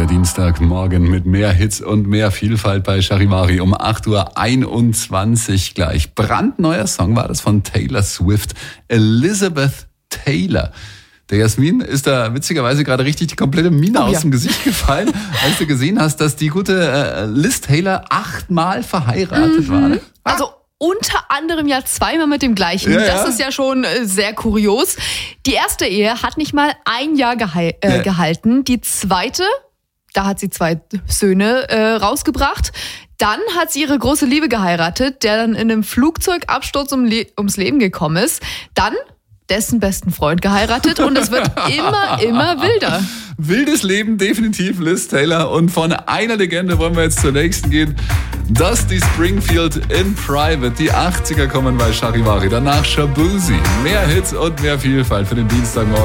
der Dienstagmorgen mit mehr Hits und mehr Vielfalt bei Charivari um 8:21 Uhr gleich. Brandneuer Song war das von Taylor Swift, Elizabeth Taylor. Der Jasmin ist da witzigerweise gerade richtig die komplette Mine aus dem Gesicht gefallen, als du gesehen hast, dass die gute Liz Taylor 8-mal verheiratet war. Ne? Also unter anderem ja 2-mal mit dem gleichen. Ja, das ist ja schon sehr kurios. Die erste Ehe hat nicht mal ein Jahr gehalten. Die zweite, da hat sie 2 Söhne rausgebracht. Dann hat sie ihre große Liebe geheiratet, der dann in einem Flugzeugabsturz ums Leben gekommen ist. Dann dessen besten Freund geheiratet und es wird immer wilder. Wildes Leben, definitiv Liz Taylor. Und von einer Legende wollen wir jetzt zur nächsten gehen. Dusty Springfield in Private. Die 80er kommen bei Charivari. Danach Shaboozey. Mehr Hits und mehr Vielfalt für den Dienstagmorgen.